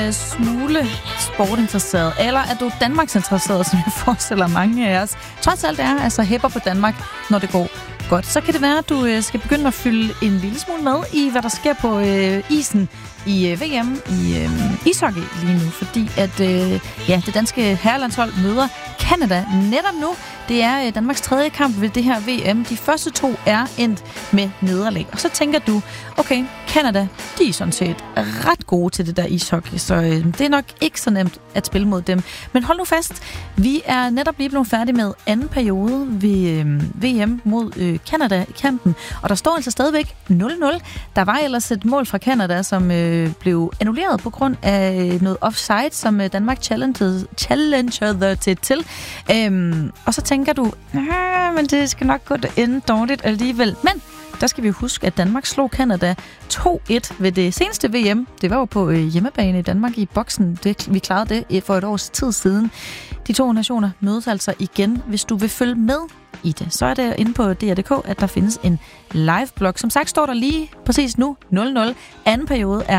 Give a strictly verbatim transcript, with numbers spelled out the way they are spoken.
øh, smule sportinteresseret, eller er du Danmarks interesseret, som jeg forestiller mange af os? Trods alt er altså hæpper på Danmark, når det går godt. Så kan det være, at du øh, skal begynde at fylde en lille smule med i, hvad der sker på øh, isen i øh, V M i øh, ishockey lige nu, fordi at øh, ja, det danske herrelandshold møder Canada netop nu. Det er øh, Danmarks tredje kamp ved det her V M. De første to er endt med nederlag. Og så tænker du, okay, Canada, de er sådan set ret gode til det der ishockey, så øh, det er nok ikke så nemt at spille mod dem. Men hold nu fast, vi er netop lige blevet færdige med anden periode ved øh, V M mod øh, Canada i kampen, og der står altså stadigvæk nul nul. Der var ellers et mål fra Canada, som øh, blev annulleret på grund af noget offside, som øh, Danmark challengede, challengede til. til. Øhm, og så tænker du, men det skal nok gå ende dårligt alligevel. Men der skal vi huske, at Danmark slog Canada to et ved det seneste V M. Det var jo på øh, hjemmebane i Danmark i boksen. Det, vi klarede det for et års tid siden. De to nationer mødes altså igen. Hvis du vil følge med i det, så er det inde på D R punktum d k, at der findes en live-blog. Som sagt står der lige præcis nu nul nul. Anden periode er